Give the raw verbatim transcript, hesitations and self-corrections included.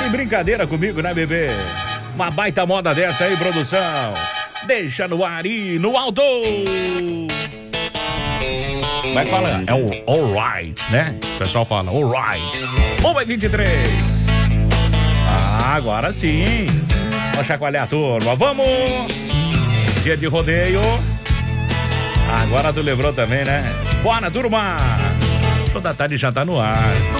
de brincadeira comigo, né, bebê? Uma baita moda dessa aí, produção. Deixa no ar e no alto. Como é que fala? É o alright, né? O pessoal fala alright. uma e vinte e três. Ah, agora sim. Vamos chacoalhar a turma. Vamos! Dia de rodeio. Agora tu lembrou também, né? Bora, turma! Toda tarde já tá no ar.